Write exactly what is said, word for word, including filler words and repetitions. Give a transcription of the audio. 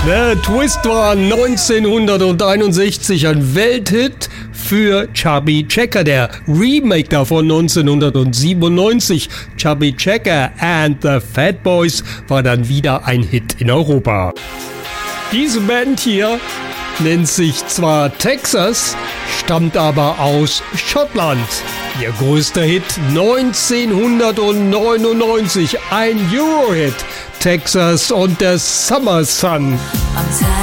The Twist war neunzehnhunderteinundsechzig ein Welthit für Chubby Checker. Der Remake davon neunzehnhundertsiebenundneunzig, Chubby Checker and the Fat Boys, war dann wieder ein Hit in Europa. Diese Band hier nennt sich zwar Texas, stammt aber aus Schottland. Ihr größter Hit neunzehnhundertneunundneunzig, ein Eurohit, Texas und der Summer Sun.